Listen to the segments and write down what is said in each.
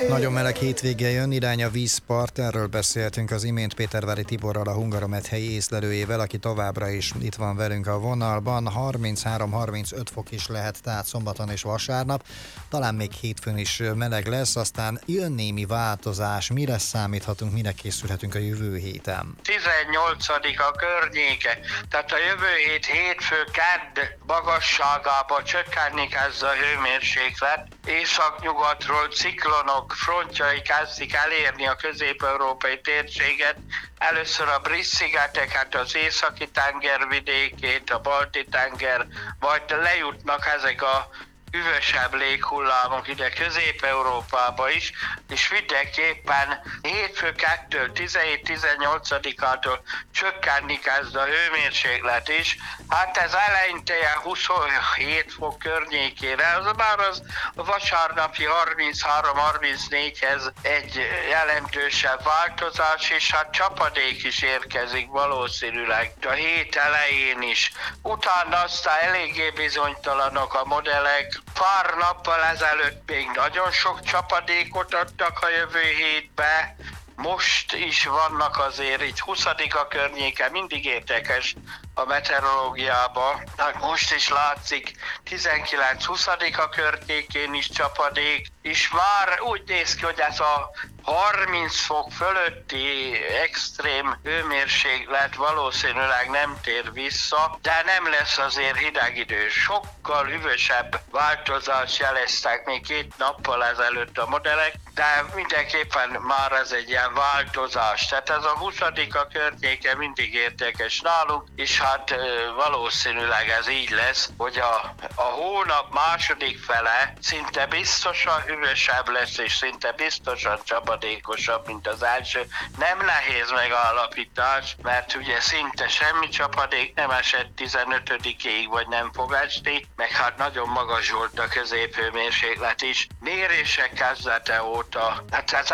Nagyon meleg hétvége jön, irány a vízpart, erről beszéltünk az imént Pétervári Tiborral, a Hungaromet helyi észlelőjével, aki továbbra is itt van velünk a vonalban. 33-35 fok is lehet, tehát szombaton és vasárnap. Talán még hétfőn is meleg lesz, aztán jön némi változás. Mire számíthatunk, mire készülhetünk a jövő héten? 18-a környéke, tehát a jövő hétfő kedd magasságába csökkenni kezd a hőmérséklet. Északnyugatról ciklonok frontjai kezdik elérni a közép-európai térséget. Először a Brit-szigeteket, az északi tengervidékét, a balti-tenger, majd lejutnak ezek a hűvösebb léghullámok ide Közép-Európába is, és mindenképpen hétfő 17-18-ától csökkenni kezd a hőmérséklet is. Hát ez eleinte 27 fok környékére, az már az a vasárnapi 33-34-hez egy jelentősebb változás, és hát csapadék is érkezik valószínűleg a hét elején is. Utána aztán eléggé bizonytalanok a modellek. Pár nappal ezelőtt még nagyon sok csapadékot adtak a jövő hétbe, most is vannak azért itt 20-a környéke, mindig érdekes a meteorológiában. Hát most is látszik 19-20-a környékén is csapadék, és már úgy néz ki, hogy ez a 30 fok fölötti extrém hőmérséklet valószínűleg nem tér vissza, de nem lesz azért hideg idő. Sokkal hűvösebb változást jeleztek még 2 nappal ezelőtt a modellek, de mindenképpen már ez egy ilyen változás. Tehát ez a 20-a környéke mindig érdekes nálunk, és hát valószínűleg ez így lesz, hogy a hónap második fele szinte biztosan hűvösebb lesz, és szinte biztosan csapadékosabb, mint az első. Nem nehéz megállapítás, mert ugye szinte semmi csapadék nem esett 15-ig, vagy nem fog esni, meg hát nagyon magas volt a középhőmérséklet is. Mérések kezdete óta, hát az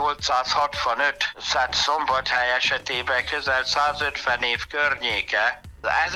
1865 Szombathely esetében közel 150 év környéke, az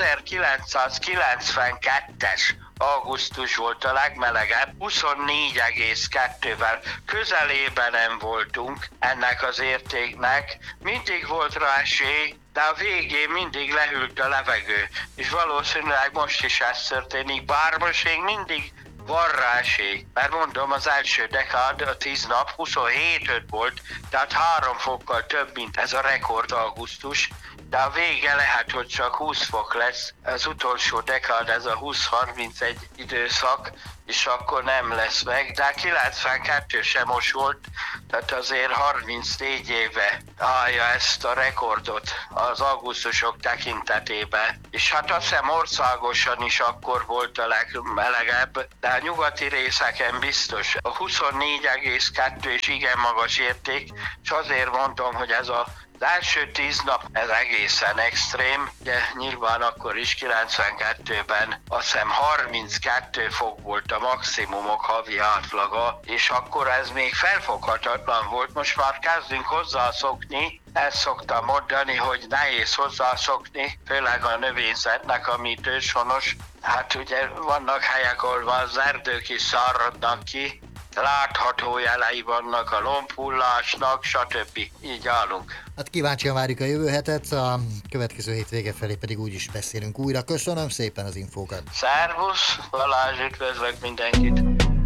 1992-es augusztus volt a legmelegebb, 24,2-vel közelében nem voltunk ennek az értéknek. Mindig volt rá esély, de a végén mindig lehűlt a levegő, és valószínűleg most is ez történik, bár most még mindig van rá esély, mert mondom, az első dekád, a 10 nap 27 volt, tehát 3 fokkal több, mint ez a rekord augusztus, de a vége lehet, hogy csak 20 fok lesz, az utolsó dekád, ez a 20-31 időszak, és akkor nem lesz meg, de 92 sem most volt, tehát azért 34 éve állja ezt a rekordot az augusztusok tekintetében. És hát azt hiszem országosan is akkor volt a legmelegebb, de a nyugati részeken biztos. A 24,2 és igen magas érték, és azért mondom, hogy ez az első 10 nap ez egészen extrém, de nyilván akkor is 92-ben azt hiszem 32 fok volt a maximumok havi átlaga, és akkor ez még felfoghatatlan volt, most már kezdünk hozzászokni. Ezt szoktam mondani, hogy nehéz hozzászokni, főleg a növényzetnek, ami őshonos. Hát ugye vannak helyek, ahol az erdők is száradnak ki, látható jelei vannak a lombhullásnak, stb. Így állunk. Hát kíváncsian várjuk a jövő hetet, a következő hét vége felé pedig úgyis beszélünk újra. Köszönöm szépen az infókat. Szervusz, Balázs, üdvözlök mindenkit!